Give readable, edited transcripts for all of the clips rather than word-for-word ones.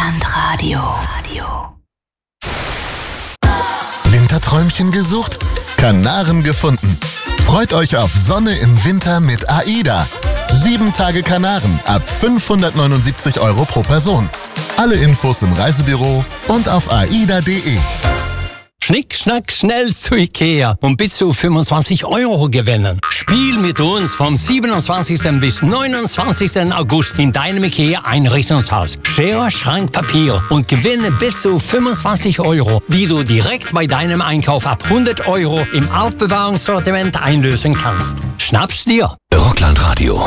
Rockland-Radio. Winterträumchen gesucht? Kanaren gefunden. Freut euch auf Sonne im Winter mit AIDA. 7 Tage Kanaren ab 579 € pro Person. Alle Infos im Reisebüro und auf aida.de. Schnick, schnack, schnell zu Ikea und bis zu 25 € gewinnen. Spiel mit uns vom 27. bis 29. August in deinem Ikea-Einrichtungshaus. Schere, Schrank, Papier und gewinne bis zu 25 €, die du direkt bei deinem Einkauf ab 100 € im Aufbewahrungssortiment einlösen kannst. Schnapp's dir! Rockland-Radio.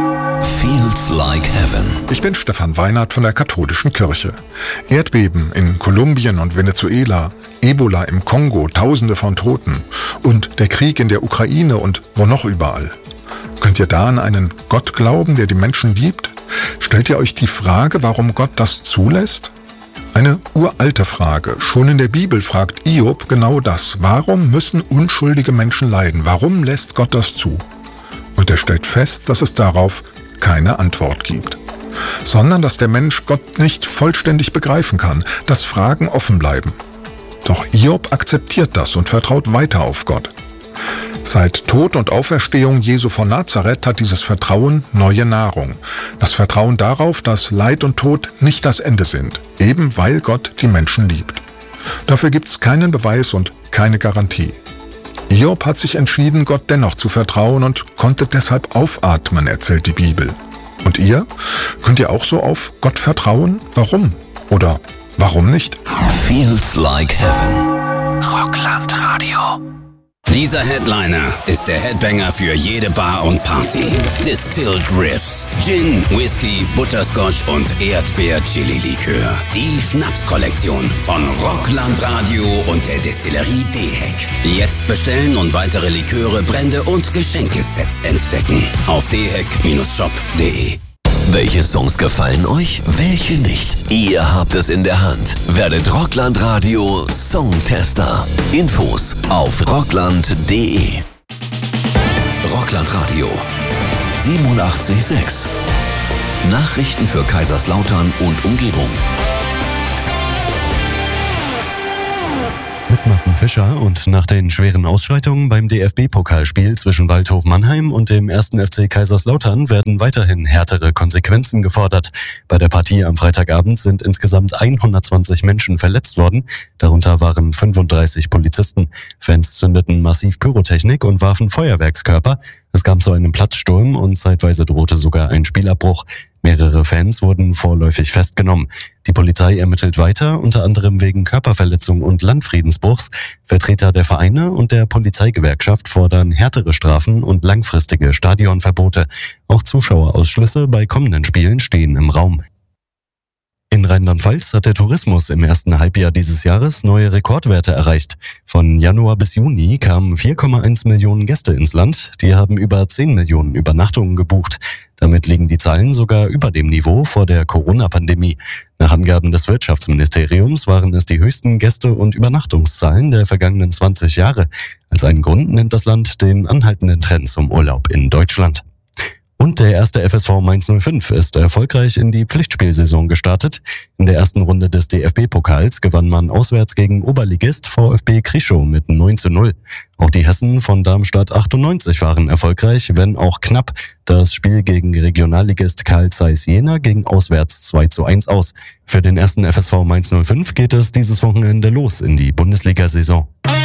Feels like heaven. Ich bin Stefan Weinert von der Katholischen Kirche. Erdbeben in Kolumbien und Venezuela, Ebola im Kongo, Tausende von Toten und der Krieg in der Ukraine und wo noch überall. Könnt ihr da an einen Gott glauben, der die Menschen liebt? Stellt ihr euch die Frage, warum Gott das zulässt? Eine uralte Frage. Schon in der Bibel fragt Hiob genau das. Warum müssen unschuldige Menschen leiden? Warum lässt Gott das zu? Und er stellt fest, dass es darauf keine Antwort gibt, sondern dass der Mensch Gott nicht vollständig begreifen kann, dass Fragen offen bleiben. Doch Hiob akzeptiert das und vertraut weiter auf Gott. Seit Tod und Auferstehung Jesu von Nazareth hat dieses Vertrauen neue Nahrung. Das Vertrauen darauf, dass Leid und Tod nicht das Ende sind, eben weil Gott die Menschen liebt. Dafür gibt es keinen Beweis und keine Garantie. Hiob hat sich entschieden, Gott dennoch zu vertrauen und konnte deshalb aufatmen, erzählt die Bibel. Und ihr? Könnt ihr auch so auf Gott vertrauen? Warum? Oder warum nicht? Feels like heaven. Rockland-Radio. Dieser Headliner ist der Headbanger für jede Bar und Party. Distilled Riffs, Gin, Whisky, Butterscotch und Erdbeer-Chili-Likör. Die Schnapskollektion von Rockland-Radio und der Destillerie Deheck. Jetzt bestellen und weitere Liköre, Brände und Geschenkesets entdecken. Auf deheck-shop.de. Welche Songs gefallen euch, welche nicht? Ihr habt es in der Hand. Werdet Rockland-Radio Songtester. Infos auf rockland.de. Rockland-Radio 87,6. Nachrichten für Kaiserslautern und Umgebung. Mit Martin Fischer und nach den schweren Ausschreitungen beim DFB-Pokalspiel zwischen Waldhof Mannheim und dem 1. FC Kaiserslautern werden weiterhin härtere Konsequenzen gefordert. Bei der Partie am Freitagabend sind insgesamt 120 Menschen verletzt worden, darunter waren 35 Polizisten. Fans zündeten massiv Pyrotechnik und warfen Feuerwerkskörper. Es kam zu einem Platzsturm und zeitweise drohte sogar ein Spielabbruch. Mehrere Fans wurden vorläufig festgenommen. Die Polizei ermittelt weiter, unter anderem wegen Körperverletzung und Landfriedensbruchs. Vertreter der Vereine und der Polizeigewerkschaft fordern härtere Strafen und langfristige Stadionverbote. Auch Zuschauerausschlüsse bei kommenden Spielen stehen im Raum. In Rheinland-Pfalz hat der Tourismus im ersten Halbjahr dieses Jahres neue Rekordwerte erreicht. Von Januar bis Juni kamen 4,1 Millionen Gäste ins Land. Die haben über 10 Millionen Übernachtungen gebucht. Damit liegen die Zahlen sogar über dem Niveau vor der Corona-Pandemie. Nach Angaben des Wirtschaftsministeriums waren es die höchsten Gäste- und Übernachtungszahlen der vergangenen 20 Jahre. Als einen Grund nennt das Land den anhaltenden Trend zum Urlaub in Deutschland. Und der erste FSV Mainz 05 ist erfolgreich in die Pflichtspielsaison gestartet. In der ersten Runde des DFB-Pokals gewann man auswärts gegen Oberligist VfB Krischow mit 9:0. Auch die Hessen von Darmstadt 98 waren erfolgreich, wenn auch knapp. Das Spiel gegen Regionalligist Carl Zeiss Jena ging auswärts 2:1 aus. Für den ersten FSV Mainz 05 geht es dieses Wochenende los in die Bundesliga-Saison.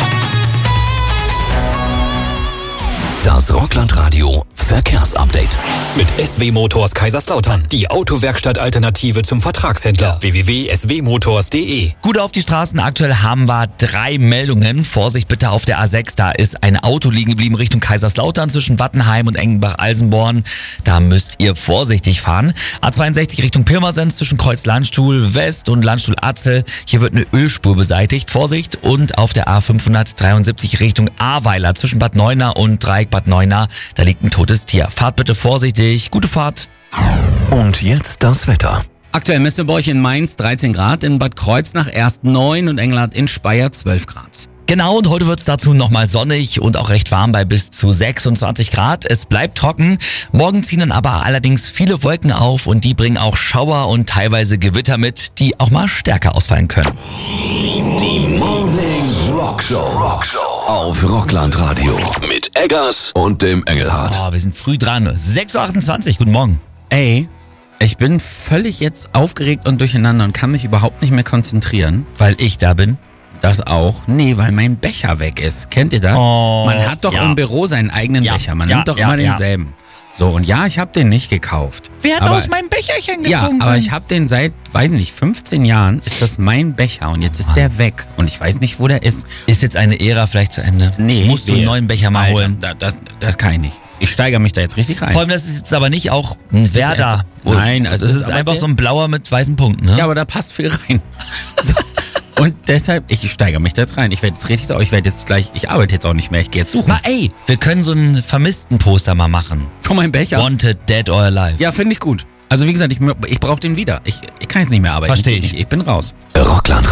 Das Rockland-Radio Verkehrsupdate. Mit SW Motors Kaiserslautern. Die Autowerkstatt-Alternative zum Vertragshändler. www.swmotors.de. Gut auf die Straßen. Aktuell haben wir 3 Meldungen. Vorsicht bitte auf der A6. Da ist ein Auto liegen geblieben Richtung Kaiserslautern zwischen Wattenheim und Engenbach-Alsenborn. Da müsst ihr vorsichtig fahren. A62 Richtung Pirmasens zwischen Kreuz Landstuhl West und Landstuhl Atzel. Hier wird eine Ölspur beseitigt. Vorsicht. Und auf der A573 Richtung Ahrweiler zwischen Bad Neuenahr und Dreieck Bad Neuenahr. Da liegt ein totes Tier. Fahrt bitte vorsichtig. Gute Fahrt. Und jetzt das Wetter. Aktuell messen wir bei euch in Mainz 13 Grad, in Bad Kreuznach erst 9 und Engelhardt in Speyer 12 Grad. Genau, und heute wird es dazu nochmal sonnig und auch recht warm bei bis zu 26 Grad. Es bleibt trocken. Morgen ziehen dann aber allerdings viele Wolken auf und die bringen auch Schauer und teilweise Gewitter mit, die auch mal stärker ausfallen können. Die Morning Rockshow auf Rockland-Radio mit Eggers und dem Engelhardt. Oh, wir sind früh dran. 6.28 Uhr, guten Morgen. Ey, ich bin völlig jetzt aufgeregt und durcheinander und kann mich überhaupt nicht mehr konzentrieren. Weil ich da bin. Das auch? Nee, weil mein Becher weg ist. Kennt ihr das? Oh, man hat doch im Büro seinen eigenen Becher. Man nimmt doch immer denselben. So, und ja, ich habe den nicht gekauft. Wer hat aus meinem Becherchen getrunken? Ja, aber ich habe den seit, weiß nicht, 15 Jahren ist das mein Becher und jetzt ist der weg und ich weiß nicht, wo der ist. Ist jetzt eine Ära vielleicht zu Ende? Nee. Musst du einen neuen Becher mal holen? Das kann ich nicht. Ich steigere mich da jetzt richtig rein. Vor allem, das ist jetzt aber nicht auch ein Werder. Nein, also es ist einfach so ein blauer mit weißen Punkten, ne? Ja, aber da passt viel rein. So. Und deshalb, ich steigere mich da jetzt rein. Ich werde jetzt richtig sauer. Ich arbeite jetzt auch nicht mehr. Ich gehe jetzt suchen. Na ey, wir können so ein Vermissten-Poster mal machen. Von meinem Becher? Wanted, Dead or Alive. Ja, finde ich gut. Also wie gesagt, ich brauche den wieder. Ich kann jetzt nicht mehr arbeiten. Verstehe ich. Ich bin raus. Rockland